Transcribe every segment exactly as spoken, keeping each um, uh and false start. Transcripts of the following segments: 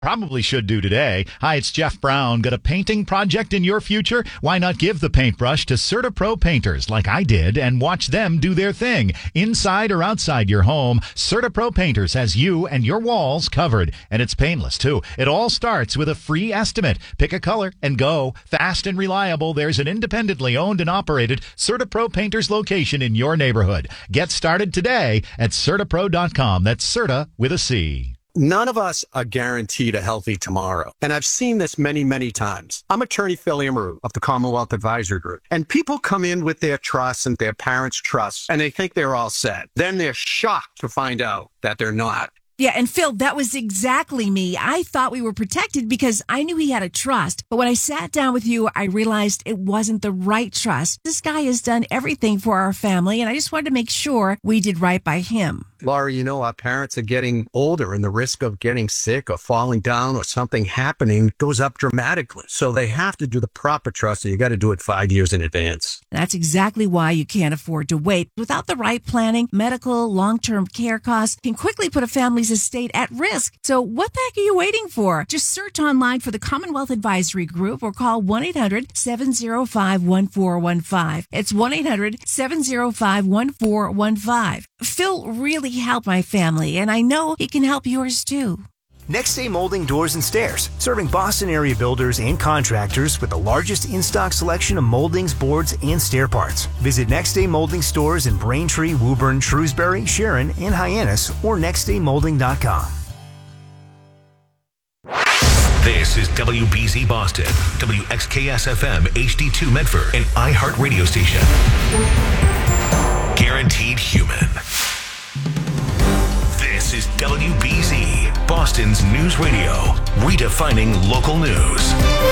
Probably should do today. Hi, it's Jeff Brown. Got a painting project in your future? Why not give the paintbrush to CertaPro painters like I did and watch them do their thing? Inside or outside your home, CertaPro Painters has you and your walls covered. And it's painless, too. It all starts with a free estimate. Pick a color and go. Fast and reliable. There's an independently owned and operated CertaPro Painters location in your neighborhood. Get started today at Certapro dot com. That's Certa with a C. None of us are guaranteed a healthy tomorrow. And I've seen this many, many times. I'm attorney Phil Amaru of the Commonwealth Advisory Group. And people come in with their trust and their parents' trust, and they think they're all set. Then they're shocked to find out that they're not. Yeah, and Phil, that was exactly me. I thought we were protected because I knew he had a trust. But when I sat down with you, I realized it wasn't the right trust. This guy has done everything for our family, and I just wanted to make sure we did right by him. Laura, you know, our parents are getting older and the risk of getting sick or falling down or something happening goes up dramatically. So they have to do the proper trust, and you got to do it five years in advance. That's exactly why you can't afford to wait. Without the right planning, medical, long-term care costs can quickly put a family's estate at risk. So what the heck are you waiting for? Just search online for the Commonwealth Advisory Group or call one eight hundred seven oh five one four one five. It's one eight hundred seven oh five one four one five. Phil really helped my family, and I know he can help yours too. Next Day Molding Doors and Stairs, serving Boston area builders and contractors with the largest in-stock selection of moldings, boards, and stair parts. Visit Next Day Molding stores in Braintree, Woburn, Shrewsbury, Sharon, and Hyannis, or next day molding dot com. This is W B Z Boston, W X K S F M H D two Medford, an iHeart radio station. Guaranteed Human. This is W B Z, Boston's news radio, redefining local news.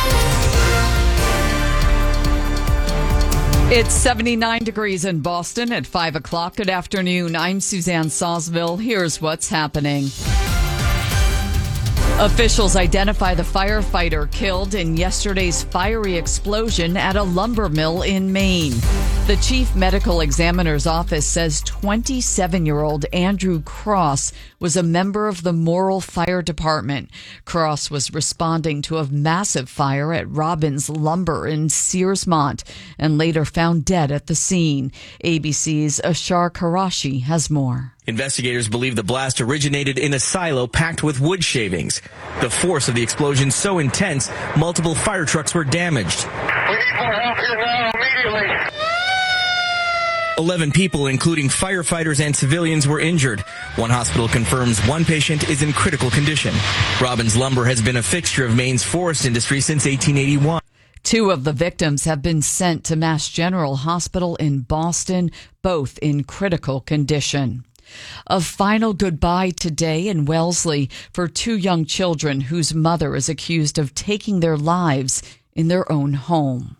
It's seventy-nine degrees in Boston at five o'clock. Good afternoon. I'm Suzanne Sawsville. Here's what's happening. Officials identify the firefighter killed in yesterday's fiery explosion at a lumber mill in Maine. The chief medical examiner's office says twenty-seven-year-old Andrew Cross was a member of the Morrill Fire Department. Cross was responding to a massive fire at Robbins Lumber in Searsmont and later found dead at the scene. A B C's Ashar Karashi has more. Investigators believe the blast originated in a silo packed with wood shavings. The force of the explosion so intense, multiple fire trucks were damaged. We need more help here now, immediately. Eleven people, including firefighters and civilians, were injured. One hospital confirms one patient is in critical condition. Robbins Lumber has been a fixture of Maine's forest industry since eighteen eighty-one. Two of the victims have been sent to Mass General Hospital in Boston, both in critical condition. A final goodbye today in Wellesley for two young children whose mother is accused of taking their lives in their own home.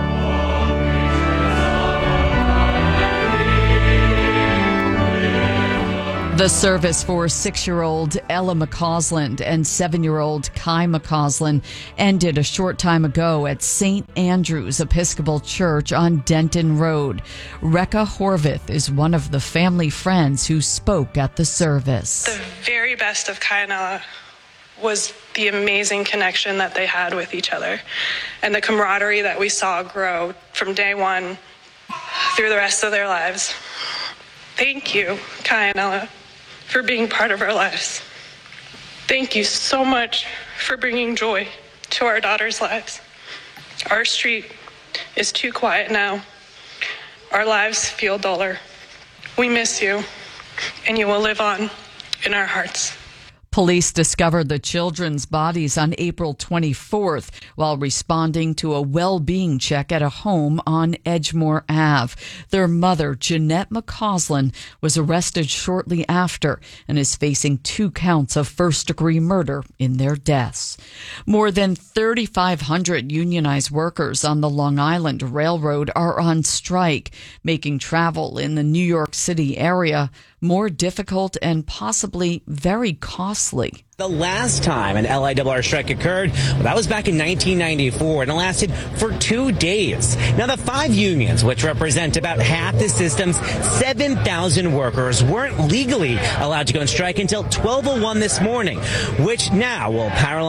The service for six-year-old Ella McCausland and seven-year-old Kai McCausland ended a short time ago at Saint Andrew's Episcopal Church on Denton Road. Rekha Horvath is one of the family friends who spoke at the service. The very best of Kai and Ella was the amazing connection that they had with each other and the camaraderie that we saw grow from day one through the rest of their lives. Thank you, Kai and Ella, for being part of our lives. Thank you so much for bringing joy to our daughters' lives. Our street is too quiet now. Our lives feel duller. We miss you, and you will live on in our hearts. Police discovered the children's bodies on April twenty-fourth while responding to a well-being check at a home on Edgemore Avenue. Their mother, Jeanette McCausland, was arrested shortly after and is facing two counts of first-degree murder in their deaths. More than thirty-five hundred unionized workers on the Long Island Railroad are on strike, making travel in the New York City area more difficult and possibly very costly. The last time an L I R R strike occurred, well, that was back in nineteen ninety-four, and it lasted for two days. Now, the five unions, which represent about half the system's seven thousand workers, weren't legally allowed to go on strike until twelve oh one this morning, which now will paralyze